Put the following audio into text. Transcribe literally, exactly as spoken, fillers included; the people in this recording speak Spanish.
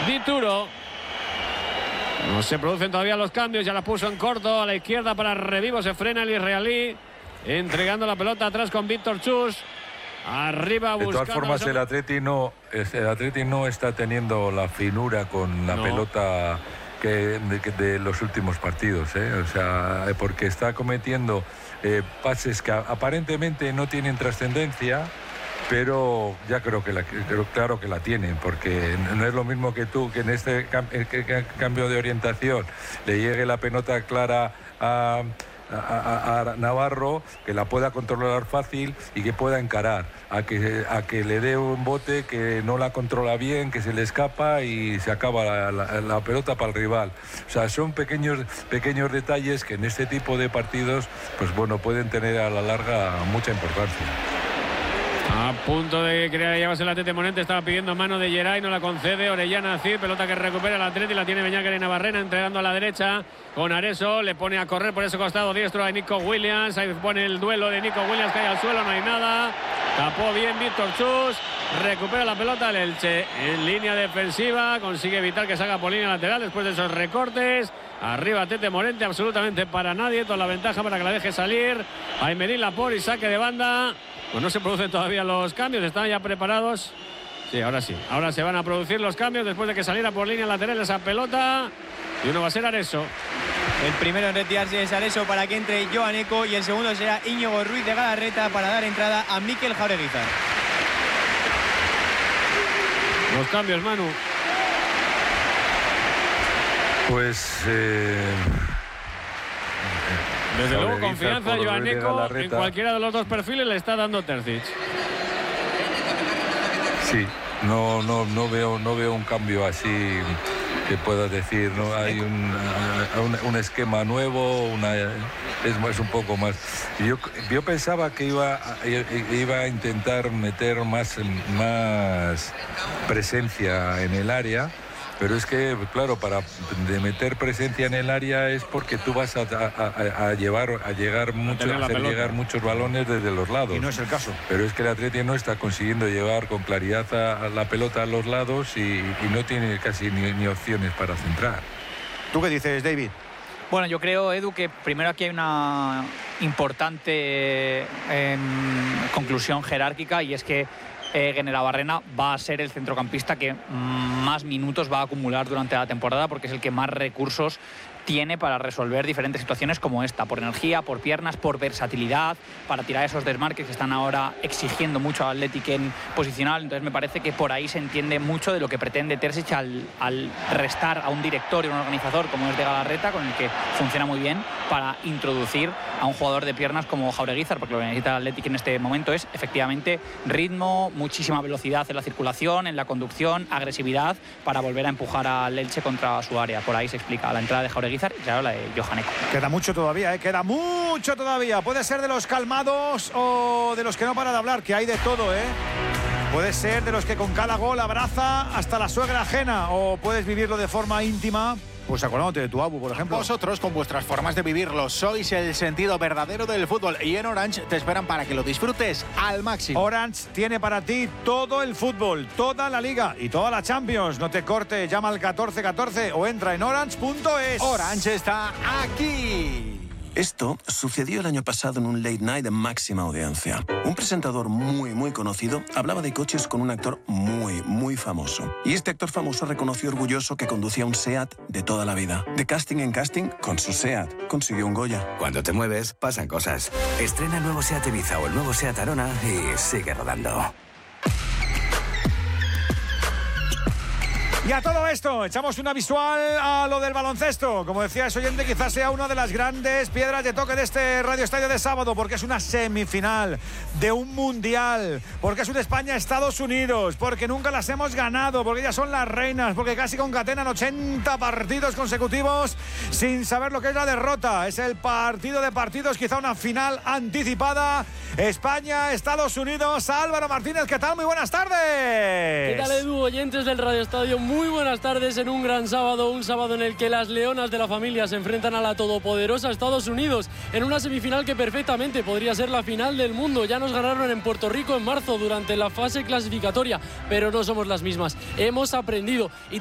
Dituro. No se producen todavía los cambios, ya la puso en corto a la izquierda para Revivo, se frena el israelí, entregando la pelota atrás con Víctor Chus. Arriba buscando. De todas formas, el Atleti no, el Atleti no está teniendo la finura con la no. pelota que de, de los últimos partidos, ¿eh? O sea, porque está cometiendo eh, pases que aparentemente no tienen trascendencia, pero ya creo que la, creo, claro que la tienen, porque no es lo mismo que tú, que en este cam, que cambio de orientación le llegue la pelota clara a... A, a Navarro, que la pueda controlar fácil y que pueda encarar, a que, a que le dé un bote que no la controla bien, que se le escapa y se acaba la, la, la pelota para el rival. O sea, son pequeños, pequeños detalles que en este tipo de partidos, pues bueno, pueden tener a la larga mucha importancia. A punto de querer llevarse el Atleti Morente, estaba pidiendo mano de Geray, no la concede. Orellana Cid, pelota que recupera el Atleti, la tiene Beñáquer en Navarrena, entregando a la derecha con Areso, le pone a correr por ese costado diestro a Nico Williams, ahí pone el duelo de Nico Williams, cae al suelo, no hay nada, tapó bien Víctor Chus, recupera la pelota el Elche en línea defensiva, consigue evitar que salga por línea lateral después de esos recortes. Arriba Tete Morente, absolutamente para nadie, toda la ventaja para que la deje salir. Aymeric Laporte y saque de banda. Pues no se producen todavía los cambios, están ya preparados. Sí, ahora sí, ahora se van a producir los cambios después de que saliera por línea lateral esa pelota. Y uno va a ser Areso. El primero en retirarse es Areso para que entre Joan Eco y el segundo será Íñigo Ruiz de Galarreta para dar entrada a Mikel Jaureguizar. Los cambios, Manu. Pues... Eh... Desde luego, confianza Joan Eco en cualquiera de los dos perfiles le está dando Terzic. Sí, no, no, no veo, no veo un cambio así que puedas decir, no hay un, un, un esquema nuevo, una, es, es un poco más. Yo, yo pensaba que iba, iba a intentar meter más, más presencia en el área. Pero es que, claro, para de meter presencia en el área es porque tú vas a, a, a llevar a llegar mucho, a hacer llegar muchos balones desde los lados. Y no es el caso. Pero es que el Atleti no está consiguiendo llevar con claridad a, a la pelota a los lados y, y no tiene casi ni, ni opciones para centrar. ¿Tú qué dices, David? Bueno, yo creo, Edu, que primero aquí hay una importante eh, conclusión jerárquica y es que Eh, Guenera-Barrena va a ser el centrocampista que más minutos va a acumular durante la temporada porque es el que más recursos tiene para resolver diferentes situaciones como esta, por energía, por piernas, por versatilidad, para tirar esos desmarques que están ahora exigiendo mucho al Athletic en posicional. Entonces me parece que por ahí se entiende mucho de lo que pretende Terzic al, al restar a un director y un organizador como es de Galarreta, con el que funciona muy bien, para introducir a un jugador de piernas como Jaureguizar, porque lo que necesita el Athletic en este momento es efectivamente ritmo, muchísima velocidad en la circulación, en la conducción, agresividad, para volver a empujar al Elche contra su área. Por ahí se explica la entrada de Jaureguizar y claro, la de Johan Eco. Queda mucho todavía, ¿eh? Queda mucho todavía. Puede ser de los calmados o de los que no para de hablar, que hay de todo, ¿eh? Puede ser de los que con cada gol abraza hasta la suegra ajena, o puedes vivirlo de forma íntima, pues acordándote de tu abu, por ejemplo. Vosotros, con vuestras formas de vivirlo, sois el sentido verdadero del fútbol y en Orange te esperan para que lo disfrutes al máximo. Orange tiene para ti todo el fútbol, toda la Liga y toda la Champions. No te corte, llama al catorce catorce o entra en orange punto es. Orange está aquí. Esto sucedió el año pasado en un late night de máxima audiencia. Un presentador muy, muy conocido hablaba de coches con un actor muy, muy famoso. Y este actor famoso reconoció orgulloso que conducía un SEAT de toda la vida. De casting en casting, con su SEAT consiguió un Goya. Cuando te mueves, pasan cosas. Estrena el nuevo SEAT Ibiza o el nuevo SEAT Arona y sigue rodando. Y a todo esto, echamos una visual a lo del baloncesto. Como decía ese oyente, quizás sea una de las grandes piedras de toque de este Radio Estadio de sábado, porque es una semifinal de un mundial, porque es un España-Estados Unidos, porque nunca las hemos ganado, porque ellas son las reinas, porque casi concatenan ochenta partidos consecutivos sin saber lo que es la derrota. Es el partido de partidos, quizá una final anticipada. España-Estados Unidos. Álvaro Martínez, ¿qué tal? Muy buenas tardes. ¿Qué tal, Edu? Oyentes del Radio Estadio, muy buenas tardes en un gran sábado, un sábado en el que las leonas de la familia se enfrentan a la todopoderosa Estados Unidos en una semifinal que perfectamente podría ser la final del mundo. Ya nos ganaron en Puerto Rico en marzo durante la fase clasificatoria, pero no somos las mismas. Hemos aprendido y